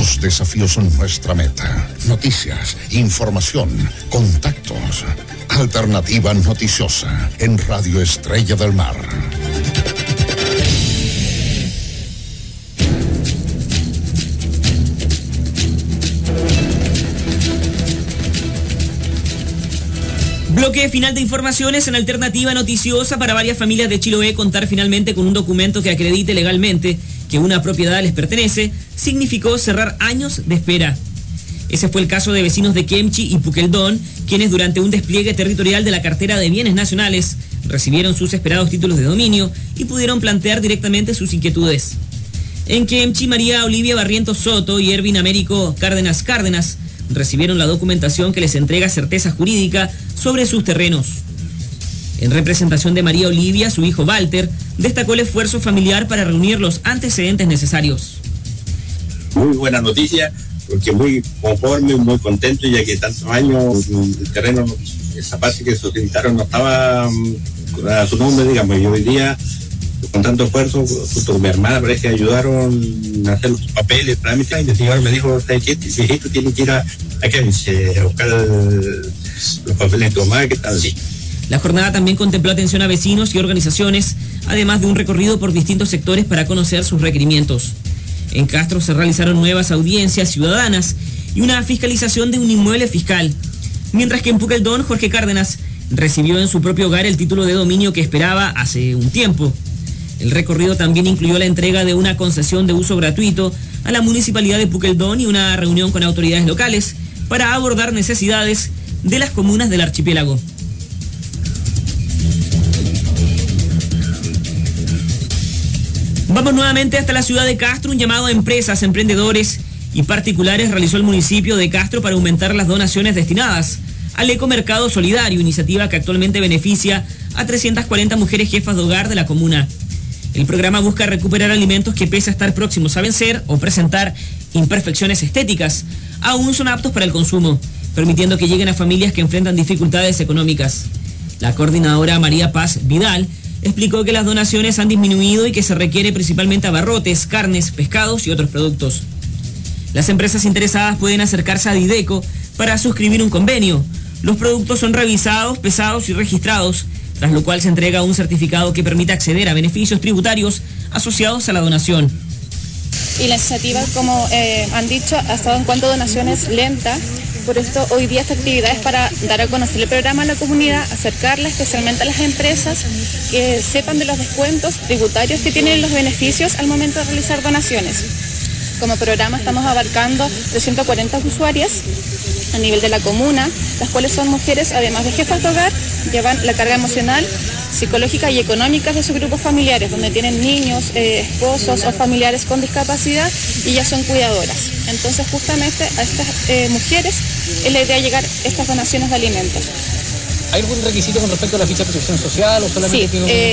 Los desafíos son nuestra meta. Noticias, información, contactos. Alternativa noticiosa en Radio Estrella del Mar. Bloque final de informaciones en Alternativa Noticiosa. Para varias familias de Chiloé, contar finalmente con un documento que acredite legalmente que una propiedad les pertenece significó cerrar años de espera. Ese fue el caso de vecinos de Kemchi y Pukeldón, quienes durante un despliegue territorial de la cartera de bienes nacionales recibieron sus esperados títulos de dominio y pudieron plantear directamente sus inquietudes. En Kemchi, María Olivia Barrientos Soto y Ervin Américo Cárdenas recibieron la documentación que les entrega certeza jurídica sobre sus terrenos. En representación de María Olivia, su hijo Walter destacó el esfuerzo familiar para reunir los antecedentes necesarios. Muy buena noticia, porque muy conforme, muy contento, ya que tantos años el terreno, esa parte que solicitaron no estaba a su nombre, digamos, y hoy día, con tanto esfuerzo, junto con mi hermana, parece que ayudaron a hacer los papeles, trámites, y el señor me dijo, ¿sabes qué? Si esto tiene que ir a buscar los papeles de tu mamá, ¿qué tal? Sí. La jornada también contempló atención a vecinos y organizaciones, además de un recorrido por distintos sectores para conocer sus requerimientos. En Castro se realizaron nuevas audiencias ciudadanas y una fiscalización de un inmueble fiscal, mientras que en Pukeldón, Jorge Cárdenas recibió en su propio hogar el título de dominio que esperaba hace un tiempo. El recorrido también incluyó la entrega de una concesión de uso gratuito a la municipalidad de Pukeldón y una reunión con autoridades locales para abordar necesidades de las comunas del archipiélago. Vamos nuevamente hasta la ciudad de Castro. Un llamado a empresas, emprendedores y particulares realizó el municipio de Castro para aumentar las donaciones destinadas al Ecomercado Solidario, iniciativa que actualmente beneficia a 340 mujeres jefas de hogar de la comuna. El programa busca recuperar alimentos que, pese a estar próximos a vencer o presentar imperfecciones estéticas, aún son aptos para el consumo, permitiendo que lleguen a familias que enfrentan dificultades económicas. La coordinadora María Paz Vidal explicó que las donaciones han disminuido y que se requiere principalmente abarrotes, carnes, pescados y otros productos. Las empresas interesadas pueden acercarse a Dideco para suscribir un convenio. Los productos son revisados, pesados y registrados, tras lo cual se entrega un certificado que permite acceder a beneficios tributarios asociados a la donación. Y la iniciativa, como han dicho, ha estado en cuanto a donaciones lenta. Por esto hoy día esta actividad es para dar a conocer el programa a la comunidad, acercarla especialmente a las empresas, que sepan de los descuentos tributarios que tienen los beneficios al momento de realizar donaciones. Como programa estamos abarcando 340 usuarias a nivel de la comuna, las cuales son mujeres, además de jefas de hogar, llevan la carga emocional, psicológica y económica de sus grupos familiares, donde tienen niños, esposos o familiares con discapacidad y ellas son cuidadoras. Entonces justamente a estas mujeres es la idea llegar estas donaciones de alimentos. ¿Hay algún requisito con respecto a la ficha de protección social o solamente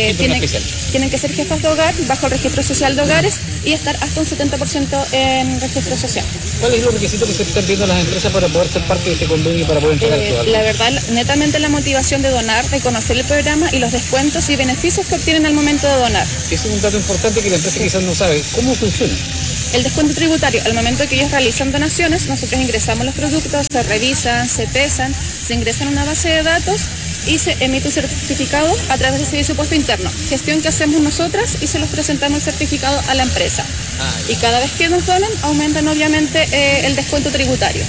tienen que ser jefas de hogar bajo el registro social de hogares y estar hasta un 70% en registro social? ¿Cuáles son los requisitos que se están pidiendo a las empresas para poder ser parte de este convenio y para poder entregar todo? La verdad, netamente la motivación de donar, de conocer el programa y los descuentos y beneficios que obtienen al momento de donar. Ese es un dato importante que la empresa quizás no sabe. ¿Cómo funciona? El descuento tributario, al momento que ellos realizan donaciones, nosotros ingresamos los productos, se revisan, se pesan, se ingresan a una base de datos y se emite un certificado a través del servicio puesto interno. Gestión que hacemos nosotras y se los presentamos el certificado a la empresa. Y cada vez que nos donan, aumentan obviamente el descuento tributario.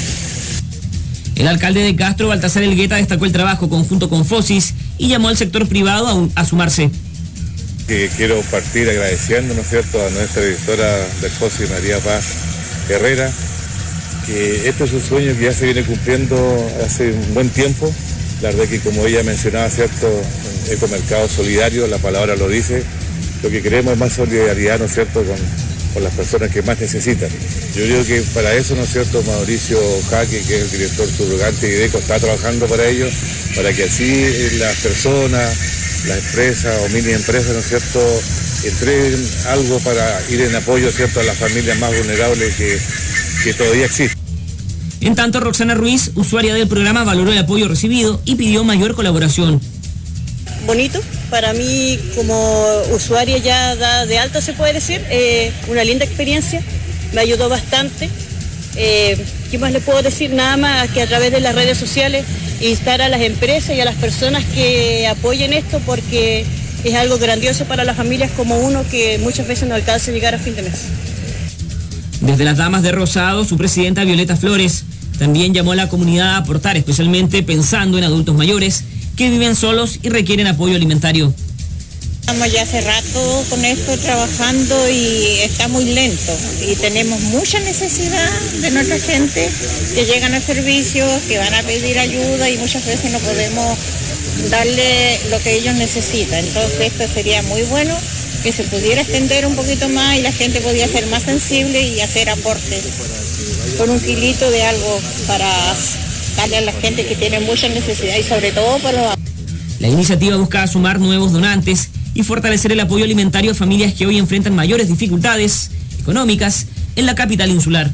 El alcalde de Castro, Baltasar Elgueta, destacó el trabajo conjunto con FOSIS y llamó al sector privado a sumarse. Quiero partir agradeciendo, ¿no es cierto?, a nuestra directora del FOSIS, María Paz Herrera, que este es un sueño que ya se viene cumpliendo hace un buen tiempo. La verdad que, como ella mencionaba, ¿cierto?, Ecomercado Solidario, la palabra lo dice, lo que queremos es más solidaridad, ¿no es cierto?, con las personas que más necesitan. Yo creo que para eso, ¿no es cierto?, Mauricio Jaque, que es el director subrogante de IDECO, está trabajando para ello, para que así las personas, las empresas o mini empresas, ¿no es cierto?, entreguen algo para ir en apoyo, ¿cierto?, a las familias más vulnerables que todavía existen. En tanto, Roxana Ruiz, usuaria del programa, valoró el apoyo recibido y pidió mayor colaboración. Bonito, para mí como usuaria ya de alta se puede decir, una linda experiencia, me ayudó bastante ¿Qué más le puedo decir? Nada más que a través de las redes sociales instar a las empresas y a las personas que apoyen esto, porque es algo grandioso para las familias como uno que muchas veces no alcanza a llegar a fin de mes. Desde las Damas de Rosado, su presidenta Violeta Flores también llamó a la comunidad a aportar, especialmente pensando en adultos mayores que viven solos y requieren apoyo alimentario. Estamos ya hace rato con esto trabajando y está muy lento y tenemos mucha necesidad de nuestra gente que llegan al servicio, que van a pedir ayuda y muchas veces no podemos darle lo que ellos necesitan. Entonces esto sería muy bueno que se pudiera extender un poquito más y la gente podía ser más sensible y hacer aportes con un kilito de algo para darle a la gente que tiene mucha necesidad y sobre todo para los... La iniciativa busca sumar nuevos donantes y fortalecer el apoyo alimentario a familias que hoy enfrentan mayores dificultades económicas en la capital insular.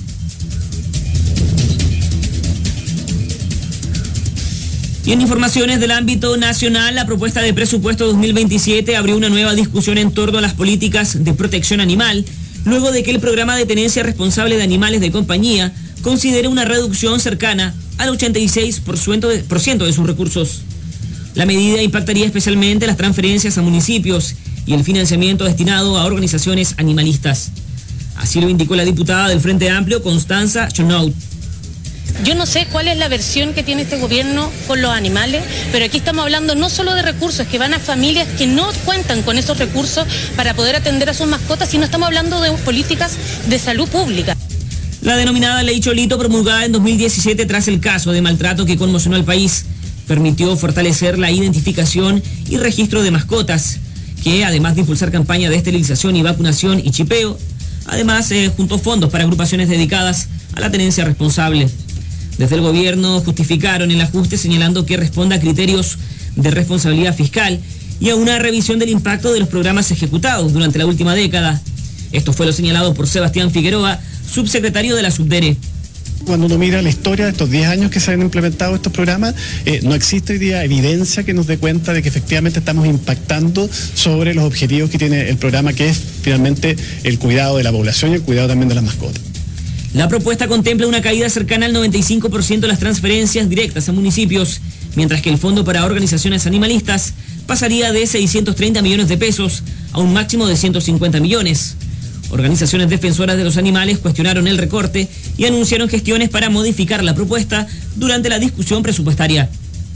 Y en informaciones del ámbito nacional, la propuesta de presupuesto 2027 abrió una nueva discusión en torno a las políticas de protección animal, luego de que el programa de tenencia responsable de animales de compañía considere una reducción cercana al 86% de sus recursos. La medida impactaría especialmente las transferencias a municipios y el financiamiento destinado a organizaciones animalistas. Así lo indicó la diputada del Frente Amplio, Constanza Chonaut. Yo no sé cuál es la versión que tiene este gobierno con los animales, pero aquí estamos hablando no solo de recursos que van a familias que no cuentan con esos recursos para poder atender a sus mascotas, sino estamos hablando de políticas de salud pública. La denominada Ley Cholito, promulgada en 2017 tras el caso de maltrato que conmocionó al país, permitió fortalecer la identificación y registro de mascotas, que además de impulsar campañas de esterilización y vacunación y chipeo, además juntó fondos para agrupaciones dedicadas a la tenencia responsable. Desde el gobierno justificaron el ajuste señalando que responde a criterios de responsabilidad fiscal y a una revisión del impacto de los programas ejecutados durante la última década. Esto fue lo señalado por Sebastián Figueroa, subsecretario de la Subdere. Cuando uno mira la historia de estos 10 años que se han implementado estos programas, no existe hoy día evidencia que nos dé cuenta de que efectivamente estamos impactando sobre los objetivos que tiene el programa, que es finalmente el cuidado de la población y el cuidado también de las mascotas. La propuesta contempla una caída cercana al 95% de las transferencias directas a municipios, mientras que el Fondo para Organizaciones Animalistas pasaría de 630 millones de pesos a un máximo de 150 millones. Organizaciones defensoras de los animales cuestionaron el recorte y anunciaron gestiones para modificar la propuesta durante la discusión presupuestaria.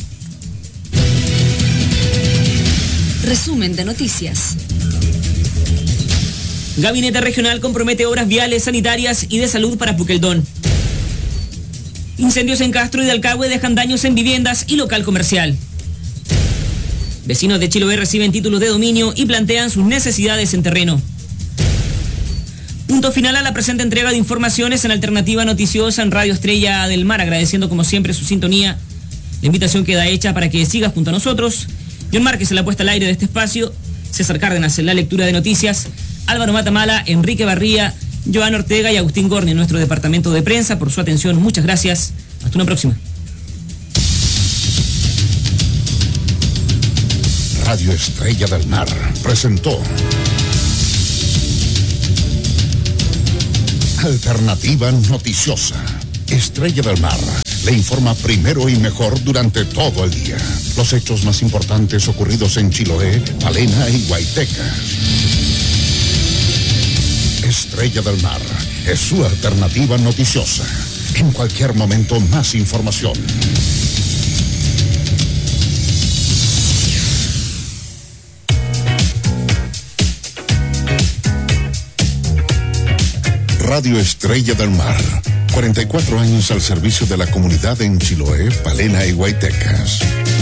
Resumen de noticias. Gabinete Regional compromete obras viales, sanitarias y de salud para Puqueldón. Incendios en Castro y Dalcahue dejan daños en viviendas y local comercial. Vecinos de Chiloé reciben títulos de dominio y plantean sus necesidades en terreno. Punto final a la presente entrega de informaciones en Alternativa Noticiosa en Radio Estrella del Mar, agradeciendo como siempre su sintonía. La invitación queda hecha para que siga junto a nosotros. John Márquez en la puesta al aire de este espacio, César Cárdenas en la lectura de noticias, Álvaro Matamala, Enrique Barría, Joan Ortega y Agustín Gorni en nuestro departamento de prensa. Por su atención, muchas gracias. Hasta una próxima. Radio Estrella del Mar presentó Alternativa Noticiosa. Estrella del Mar le informa primero y mejor durante todo el día. Los hechos más importantes ocurridos en Chiloé, Palena y Guaytecas. Estrella del Mar es su alternativa noticiosa. En cualquier momento, más información. Radio Estrella del Mar, 44 años al servicio de la comunidad en Chiloé, Palena y Guaytecas.